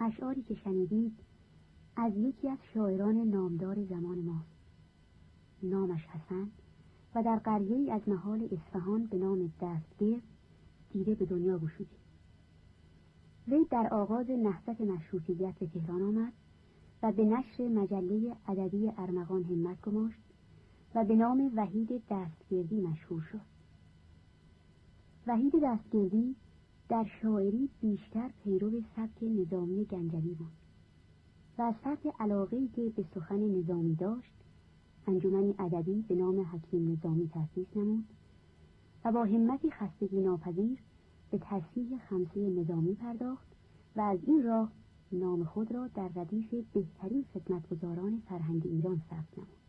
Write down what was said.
اشعاری که شنیدید از یکی از شاعران نامدار زمان ماست. نامش حسن و در قریه‌ای از نهال اصفهان به نام دستگرد دیده به دنیا گشودی. وی در آغاز نهضت مشروطیت به تهران آمد و به نشر مجله ادبی ارمغان همت گماشت و به نام وحید دستگردی مشهور شد. وحید دستگردی در شاعری بیشتر پیرو سبک نظامی گنجوی بود و از فرط علاقه‌ای که به سخن نظامی داشت انجمنی ادبی به نام حکیم نظامی تأسیس نمود و با همتی خستگی ناپذیر به تصحیح خمسه نظامی پرداخت و از این راه نام خود را در ردیف بهترین خدمتگزاران فرهنگ ایران ثبت نمود.